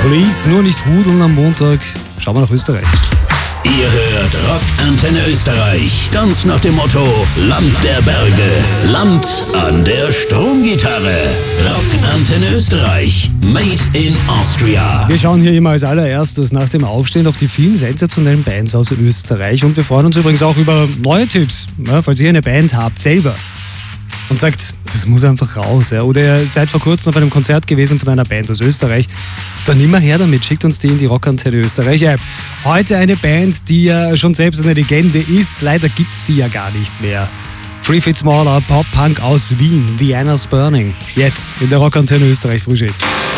Police, nur nicht hudeln am Montag. Schauen wir nach Österreich. Ihr hört Rock Antenne Österreich. Ganz nach dem Motto: Land der Berge, Land an der Stromgitarre. Rock Antenne Österreich, made in Austria. Wir schauen hier immer als allererstes nach dem Aufstehen auf die vielen sensationellen Bands aus Österreich. Und wir freuen uns übrigens auch über neue Tipps. Ja, falls ihr eine Band habt, selber. Und sagt, das muss einfach raus. Ja. Oder ihr seid vor kurzem auf einem Konzert gewesen von einer Band aus Österreich. Dann immer her damit, schickt uns die in die Rock Antenne Österreich App. Heute eine Band, die ja schon selbst eine Legende ist. Leider gibt's die ja gar nicht mehr. Three Feet Smaller, Pop-Punk aus Wien, Vienna's Burning. Jetzt in der Rock Antenne Österreich Frühschicht.